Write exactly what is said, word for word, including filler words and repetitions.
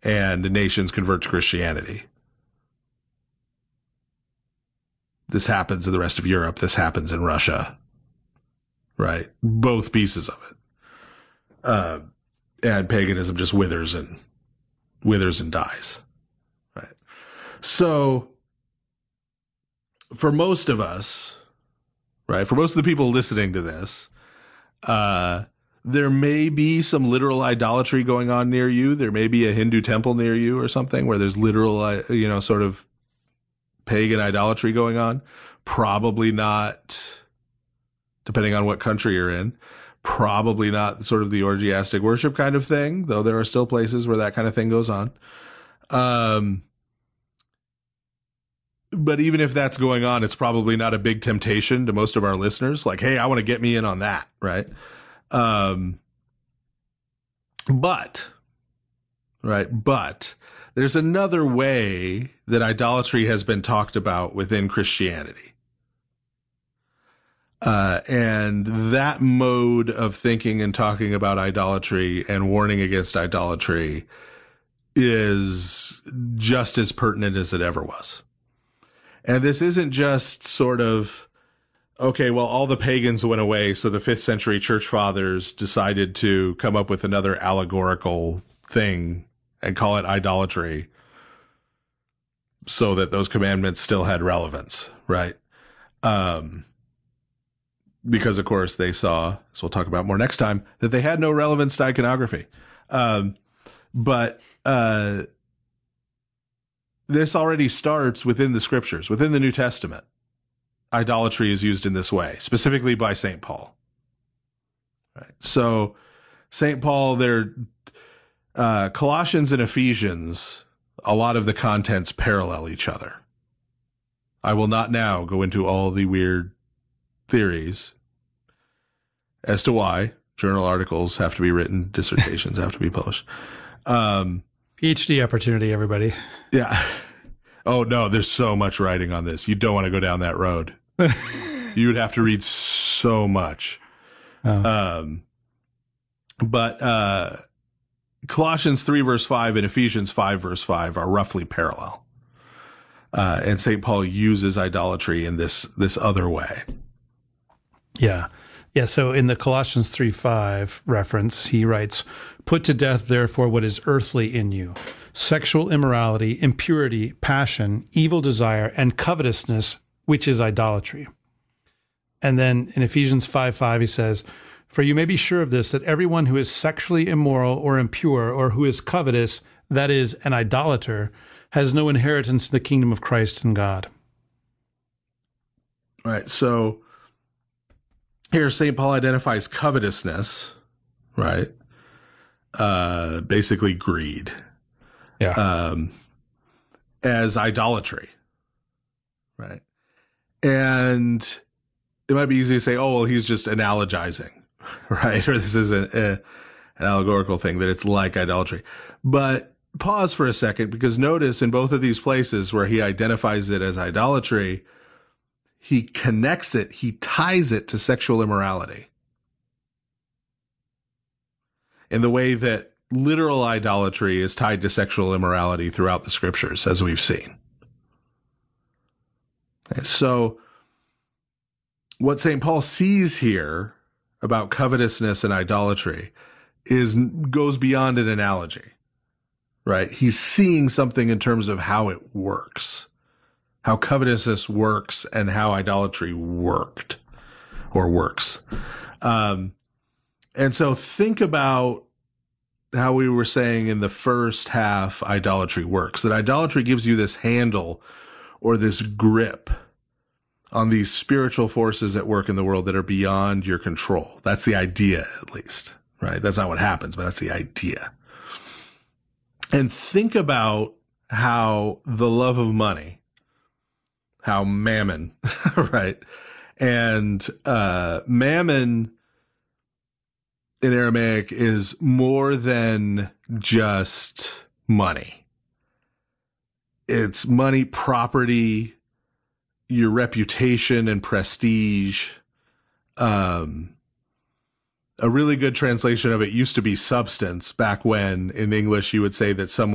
and nations convert to Christianity. This happens in the rest of Europe. This happens in Russia, right? Both pieces of it. Uh, and paganism just withers and withers and dies, right? So for most of us, right, for most of the people listening to this, uh, there may be some literal idolatry going on near you. There may be a Hindu temple near you or something where there's literal, you know, sort of pagan idolatry going on. Probably not, depending on what country you're in, probably not sort of the orgiastic worship kind of thing, though there are still places where that kind of thing goes on. Um, but even if that's going on, it's probably not a big temptation to most of our listeners. Like, hey, I want to get me in on that, right? Um, but, right, but there's another way that idolatry has been talked about within Christianity. Uh, and that mode of thinking and talking about idolatry and warning against idolatry is just as pertinent as it ever was. And this isn't just sort of, okay, well, all the pagans went away, so the fifth century church fathers decided to come up with another allegorical thing and call it idolatry so that those commandments still had relevance, right? Um, because, of course, they saw, as we'll talk about more next time, that they had no relevance to iconography. Um, but uh, this already starts within the scriptures, within the New Testament. Idolatry is used in this way, specifically by Saint Paul. Right. So Saint Paul, there, uh, Colossians and Ephesians, a lot of the contents parallel each other. I will not now go into all the weird theories as to why journal articles have to be written, dissertations have to be published. Um, PhD opportunity, everybody. Yeah. Oh, no, there's so much writing on this. You don't want to go down that road. You would have to read so much. Oh. Um, but uh, Colossians three, verse five, and Ephesians five, verse five are roughly parallel. Uh, and Saint Paul uses idolatry in this this other way. Yeah. Yeah, so in the Colossians three five reference, he writes, "Put to death, therefore, what is earthly in you, sexual immorality, impurity, passion, evil desire, and covetousness, which is idolatry." And then in Ephesians five five, he says, "For you may be sure of this, that everyone who is sexually immoral or impure or who is covetous, that is, an idolater, has no inheritance in the kingdom of Christ and God." All right, so here Saint Paul identifies covetousness, right? Uh, basically greed. Yeah. Um, as idolatry, right? And it might be easy to say, oh, well, he's just analogizing, right? Or this is a, a, an allegorical thing, that it's like idolatry. But pause for a second, because notice in both of these places where he identifies it as idolatry, he connects it, he ties it to sexual immorality in the way that literal idolatry is tied to sexual immorality throughout the scriptures, as we've seen. And so what Saint Paul sees here about covetousness and idolatry is goes beyond an analogy, right? He's seeing something in terms of how it works, how covetousness works and how idolatry worked or works. Um, and so think about how we were saying in the first half, idolatry works, that idolatry gives you this handle or this grip on these spiritual forces at work in the world that are beyond your control. That's the idea, at least, right? That's not what happens, but that's the idea. And think about how the love of money, how mammon, right? And uh, mammon in Aramaic is more than just money. It's money, property, your reputation and prestige. Um, a really good translation of it used to be substance, back when in English you would say that someone